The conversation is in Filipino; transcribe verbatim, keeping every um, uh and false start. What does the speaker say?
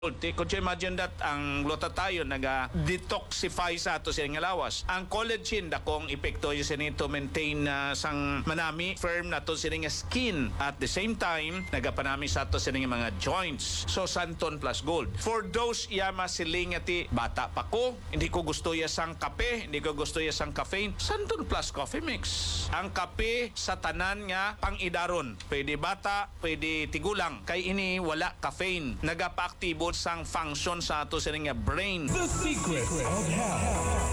Could you imagine that ang glutathione naga-detoxify sa ato siya nga lawas. Ang collagen dakong epekto yung siya to maintain uh, sang manami, firm na to siya nga skin. At the same time, nagapanami sa ato siya nga mga joints. So, Santon plus Gold. For those yama siling ati bata pa ko, hindi ko gusto ya sang kape, hindi ko gusto ya sang caffeine, Santon plus Coffee Mix. Ang kape sa tanan nga pang-idaron. Pwede bata, pwede tigulang. Kay ini wala caffeine. Nagapa-aktibo sang function sa ato sa nga brain. The secret of health.